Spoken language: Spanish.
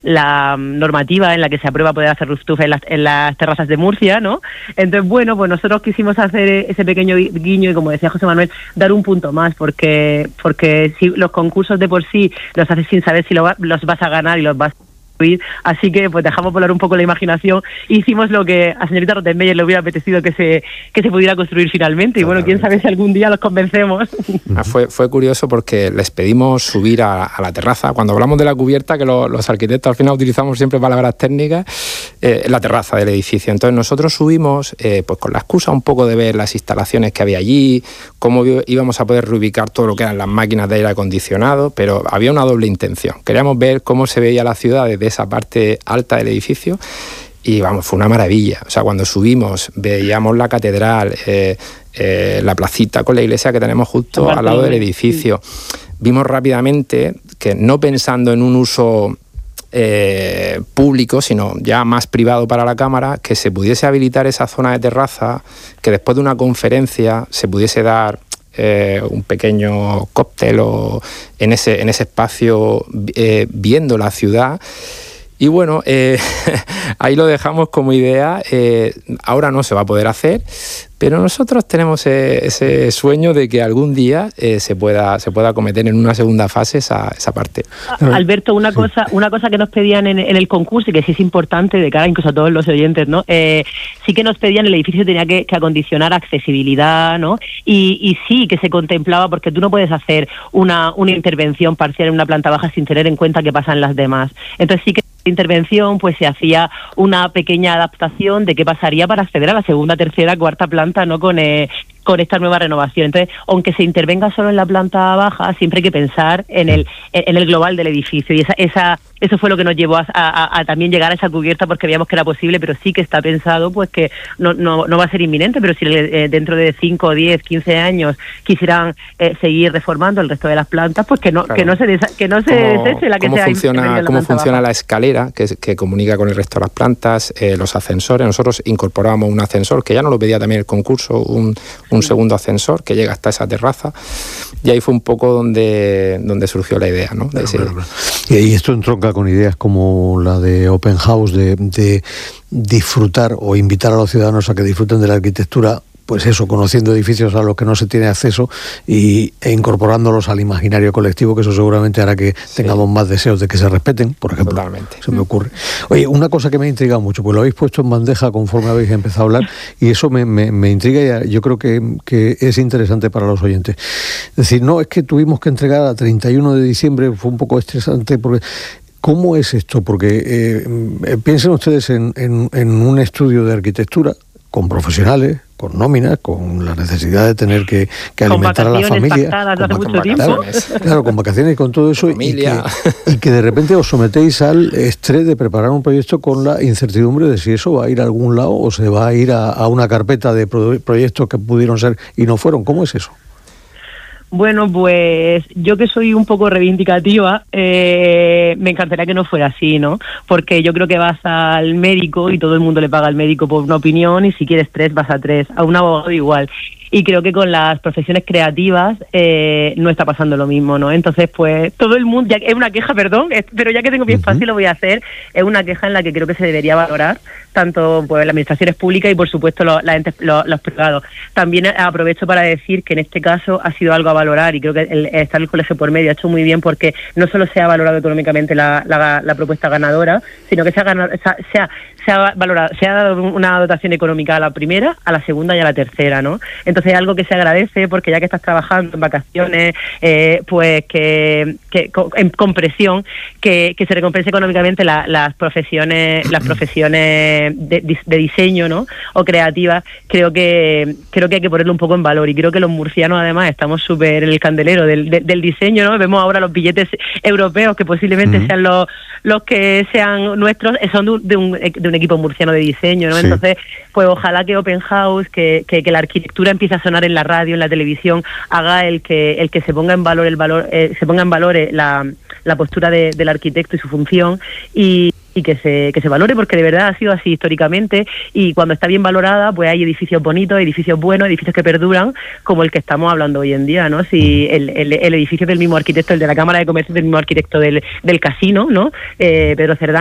la normativa en la que se aprueba poder hacer rooftop en las terrazas de Murcia, ¿no? Entonces, bueno, pues nosotros quisimos hacer ese pequeño guiño y, como decía José Manuel, dar un punto más, porque si los concursos de por sí los haces sin saber si los vas a ganar y los vas a construir, así que pues dejamos volar un poco la imaginación e hicimos lo que a señorita Rottenmeier le hubiera apetecido que se pudiera construir finalmente. Y bueno, quién sabe si algún día los convencemos. Fue curioso porque les pedimos subir a la terraza. Cuando hablamos de la cubierta, que los arquitectos al final utilizamos siempre palabras técnicas, la terraza del edificio. Entonces nosotros subimos pues con la excusa un poco de ver las instalaciones que había allí, cómo íbamos a poder reubicar todo lo que eran las máquinas de aire acondicionado, pero había una doble intención. Queríamos ver cómo se veía la ciudad desde esa parte alta del edificio y vamos, fue una maravilla. O sea, cuando subimos veíamos la catedral, la placita con la iglesia que tenemos justo al lado del edificio. Vimos rápidamente que, no pensando en un uso público, sino ya más privado para la Cámara, que se pudiese habilitar esa zona de terraza, que después de una conferencia se pudiese dar un pequeño cóctel o en ese espacio viendo la ciudad. Y bueno, ahí lo dejamos como idea. Ahora no se va a poder hacer, pero nosotros tenemos ese sueño de que algún día se pueda acometer en una segunda fase esa parte. Alberto, una cosa que nos pedían en el concurso, y que sí es importante de cara incluso a todos los oyentes, ¿no? Sí que nos pedían, el edificio tenía que acondicionar accesibilidad, ¿no? Y sí que se contemplaba, porque tú no puedes hacer una intervención parcial en una planta baja sin tener en cuenta qué pasa en las demás. Entonces sí que intervención pues se hacía una pequeña adaptación de qué pasaría para acceder a la segunda, tercera, cuarta planta, ¿no? Con esta nueva renovación. Entonces, aunque se intervenga solo en la planta baja, siempre hay que pensar en el global del edificio, y eso fue lo que nos llevó a también llegar a esa cubierta, porque veíamos que era posible, pero sí que está pensado pues que no va a ser inminente, pero si dentro de 5, 10, 15 años quisieran seguir reformando el resto de las plantas, pues que no se deseche la que sea. ¿Cómo funciona la escalera que comunica con el resto de las plantas, los ascensores? Nosotros incorporamos un ascensor, que ya nos lo pedía también el concurso, un segundo ascensor que llega hasta esa terraza, y ahí fue un poco donde surgió la idea, ¿no? Y esto entronca con ideas como la de Open House, de disfrutar o invitar a los ciudadanos a que disfruten de la arquitectura, pues eso, conociendo edificios a los que no se tiene acceso e incorporándolos al imaginario colectivo, que eso seguramente hará que tengamos más deseos de que se respeten, por ejemplo. Totalmente. Se me ocurre. Oye, una cosa que me ha intrigado mucho, pues lo habéis puesto en bandeja conforme habéis empezado a hablar, y eso me intriga, y yo creo que es interesante para los oyentes. Es decir, no es que tuvimos que entregar a 31 de diciembre, fue un poco estresante, porque ¿cómo es esto? Porque piensen ustedes en un estudio de arquitectura con profesionales, con nóminas, con la necesidad de tener que alimentar a la familia, con vacaciones y con todo eso, y que de repente os sometéis al estrés de preparar un proyecto con la incertidumbre de si eso va a ir a algún lado o se va a ir a una carpeta de proyectos que pudieron ser y no fueron. ¿Cómo es eso? Bueno, pues yo, que soy un poco reivindicativa, me encantaría que no fuera así, ¿no? Porque yo creo que vas al médico y todo el mundo le paga al médico por una opinión, y si quieres 3 vas a 3, a un abogado igual. Y creo que con las profesiones creativas no está pasando lo mismo, ¿no? Entonces, pues todo el mundo, es una queja, perdón, pero ya que tengo bien fácil lo voy a hacer, es una queja en la que creo que se debería valorar tanto pues las administraciones públicas y por supuesto los privados. También aprovecho para decir que en este caso ha sido algo a valorar, y creo que estar el colegio por medio ha hecho muy bien, porque no solo se ha valorado económicamente la propuesta ganadora, sino que se ha dado una dotación económica a la primera, a la segunda y a la tercera, ¿no? Entonces es algo que se agradece, porque ya que estás trabajando en vacaciones, pues con presión, que se recompense económicamente las profesiones de diseño, ¿no? O creativas. Creo que hay que ponerlo un poco en valor, y creo que los murcianos además estamos súper en el candelero del diseño, ¿no? Vemos ahora los billetes europeos que posiblemente sean los que sean nuestros, son de un equipo murciano de diseño, ¿no? Sí. Entonces, pues ojalá que Open House, que la arquitectura empiece a sonar en la radio, en la televisión, haga el que se ponga en valor la postura del arquitecto y su función, y y que se valore, porque de verdad ha sido así históricamente, y cuando está bien valorada, pues hay edificios bonitos, edificios buenos, edificios que perduran, como el que estamos hablando hoy en día, ¿no? Si el edificio del mismo arquitecto, el de la Cámara de Comercio, del mismo arquitecto del casino, ¿no? Pedro Cerdán,